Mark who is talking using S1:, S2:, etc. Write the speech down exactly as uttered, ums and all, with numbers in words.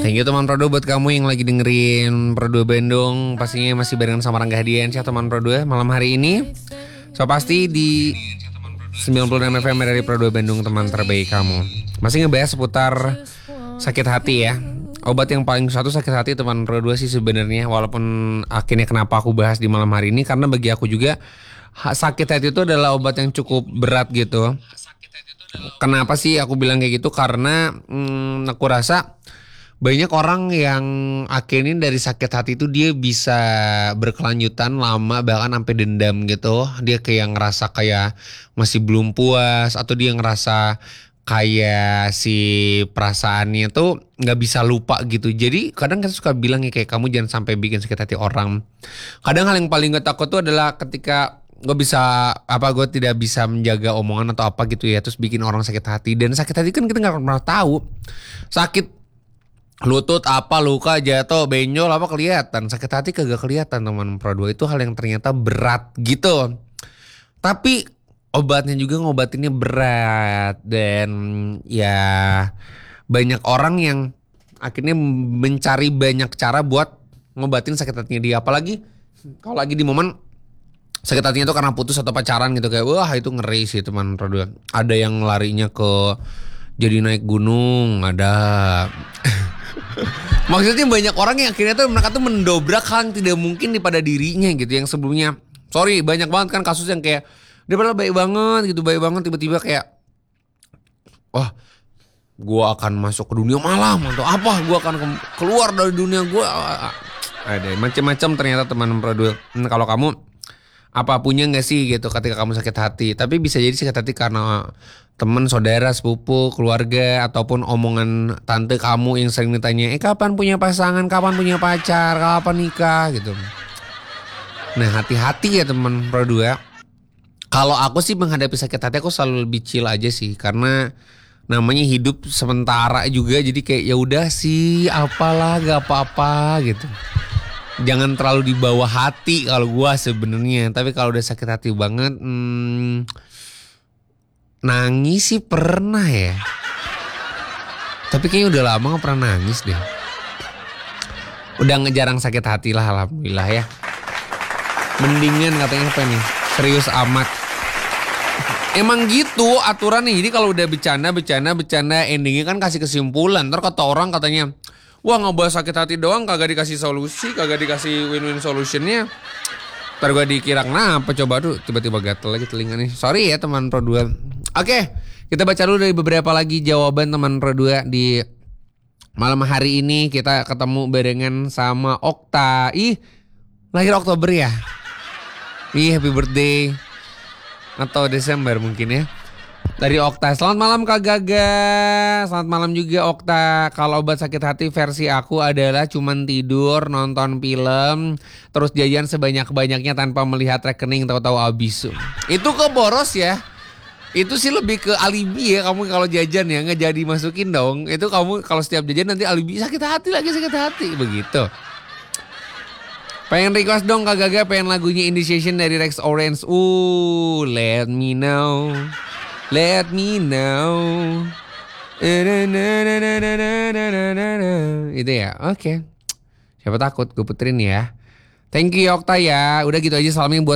S1: Thank you teman Prodo buat kamu yang lagi dengerin Prodo Bandung. Pastinya masih barengan sama Rangga Hadiansyah teman Prodo malam hari ini. So pasti di sembilan puluh enam F M dari Prodo Bandung teman terbaik kamu. Masih ngebahas seputar sakit hati ya. Obat yang paling satu sakit hati teman Prodo sih sebenarnya. Walaupun akhirnya kenapa aku bahas di malam hari ini, karena bagi aku juga sakit hati itu adalah obat yang cukup berat gitu. Kenapa sih aku bilang kayak gitu? Karena hmm, aku rasa banyak orang yang akhirnya dari sakit hati itu dia bisa berkelanjutan lama, bahkan sampai dendam gitu. Dia kayak ngerasa kayak masih belum puas, atau dia ngerasa kayak si perasaannya tuh nggak bisa lupa gitu. Jadi kadang kita suka bilang ya kayak kamu jangan sampai bikin sakit hati orang. Kadang hal yang paling gue takut tuh adalah ketika gue bisa apa gue tidak bisa menjaga omongan atau apa gitu ya, terus bikin orang sakit hati. Dan sakit hati kan kita nggak pernah tahu. Sakit lutut apa, luka, jatuh, benjol apa kelihatan. Sakit hati kagak kelihatan teman Pro dua. Itu hal yang ternyata berat gitu. Tapi obatnya juga ngobatinnya berat. Dan ya banyak orang yang akhirnya mencari banyak cara buat ngobatin sakit hatinya dia. Apalagi kalau lagi di momen sakit hatinya tuh karena putus atau pacaran gitu. Kayak wah itu ngeri sih teman Pro dua. Ada yang larinya ke jadi naik gunung, ada maksudnya banyak orang yang akhirnya tuh mereka tuh mendobrak hal yang tidak mungkin pada dirinya gitu. Yang sebelumnya sorry banyak banget kan kasus yang kayak dia padahal baik banget gitu, baik banget tiba-tiba kayak wah gua akan masuk ke dunia malam atau apa, gua akan ke- keluar dari dunia gua. Ada macam-macam ternyata teman Pro dua. Hmm, kalau kamu apa punya nggak sih gitu ketika kamu sakit hati? Tapi bisa jadi sakit hati karena teman, saudara, sepupu, keluarga, ataupun omongan tante kamu yang sering ditanya, eh kapan punya pasangan, kapan punya pacar, kapan nikah gitu. Nah hati-hati ya teman Pro dua. Kalau aku sih menghadapi sakit hati aku selalu lebih chill aja sih, karena namanya hidup sementara juga. Jadi kayak ya udah sih apalah gak apa-apa gitu. Jangan terlalu dibawa hati kalau gua sebenarnya. Tapi kalau udah sakit hati banget, hmm, nangis sih pernah ya. Tapi kayaknya udah lama gak pernah nangis deh. Udah ngejarang sakit hati lah alhamdulillah ya. Mendingan katanya apa nih? Serius amat. Emang gitu aturan nih. Jadi kalau udah bercanda, bercanda, bercanda, endingnya kan kasih kesimpulan. Ntar kata orang katanya, wah ngebahas sakit hati doang kagak dikasih solusi, kagak dikasih win-win solutionnya. Ntar gue dikira kenapa coba tuh tiba-tiba gatel lagi telinga nih. Sorry ya teman Pro dua. Oke, kita baca dulu dari beberapa lagi jawaban teman Pro dua di malam hari ini. Kita ketemu barengan sama Okta. Ih, lahir Oktober ya? Ih, happy birthday. Atau Desember mungkin ya. Dari Okta, selamat malam Kak Gaga. Selamat malam juga Okta. Kalau obat sakit hati versi aku adalah cuman tidur, nonton film, terus jajan sebanyak-banyaknya tanpa melihat rekening, tahu-tahu habis. Itu kok boros ya. Itu sih lebih ke alibi ya, kamu kalau jajan ya nggak jadi masukin dong. Itu kamu kalau setiap jajan nanti alibi sakit hati lagi sakit hati begitu. Pengen request dong Kak Gaga, pengen lagunya Initiation dari Rex Orange. Uh, let me know. Let me know. Itu ya, oke. Okay. Siapa takut gue puterin ya. Thank you Okta ya. Udah gitu aja salamnya buat